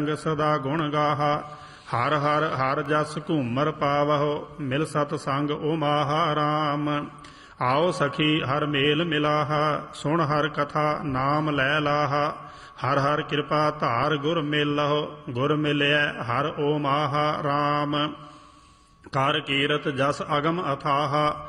ਸਦਾ ਗੁਣ ਗਾਹਾ। ਹਰ ਹਰ ਹਰ ਜਸ ਘੂਮਰ ਪਾਵਹੁ, ਮਿਲ ਸਤ ਸੰਗ ਓ ਮਾਹਾ ਰਾਮ। ਆਓ ਸਖੀ ਹਰ ਮੇਲ ਮਿਲਾਹਾ, ਸੁਣ ਹਰ ਕਥਾ ਨਾਮ ਲੈ ਲਾਹਾ। ਹਰ ਹਰ ਕਿਰਪਾ ਧਾਰ ਗੁਰ ਮੇਲਹੁ, ਗੁਰ ਮਿਲਿਆ ਹਰ ਓ ਮਾਹਾ ਰਾਮ। ਕਰ ਕੀਰਤ ਜਸ ਅਗਮ ਅਥਾਹਾ,